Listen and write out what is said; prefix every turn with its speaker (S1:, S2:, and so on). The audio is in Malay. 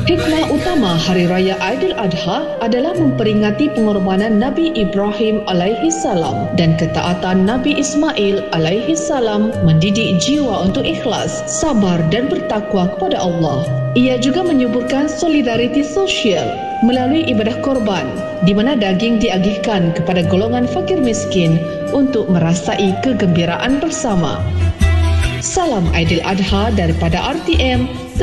S1: Hikmah utama Hari Raya Aidiladha adalah memperingati pengorbanan Nabi Ibrahim alaihi salam dan ketaatan Nabi Ismail alaihi salam mendidik jiwa untuk ikhlas, sabar dan bertakwa kepada Allah. Ia juga menyuburkan solidariti sosial melalui ibadah korban, di mana daging diagihkan kepada golongan fakir miskin untuk merasai kegembiraan bersama. Salam Aidiladha daripada RTM.